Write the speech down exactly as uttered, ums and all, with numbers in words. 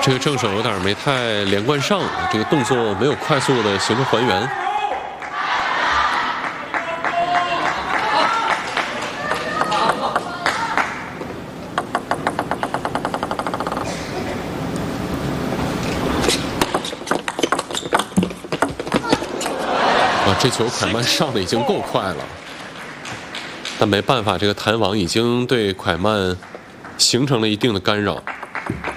这个正手有点没太连贯上，这个动作没有快速的形成还原。啊，这球蒯曼上的已经够快了，但没办法，这个弹网已经对蒯曼形成了一定的干扰。